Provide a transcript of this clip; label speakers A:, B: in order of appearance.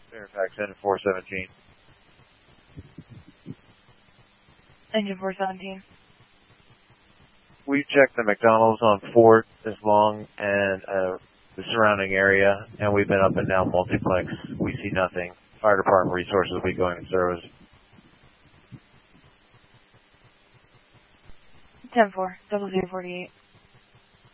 A: Fairfax, engine 417.
B: Engine 417.
A: We checked the McDonald's on Fort as long and the surrounding area, and we've been up and down multiplex. We see nothing. Fire department resources will be going in service.
B: 10-4, 0048.